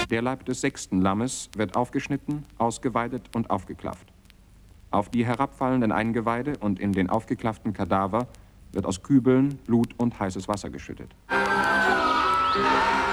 Der Leib des 6. Lammes wird aufgeschnitten, ausgeweidet und aufgeklafft. Auf die herabfallenden Eingeweide und in den aufgeklafften Kadaver wird aus Kübeln Blut und heißes Wasser geschüttet.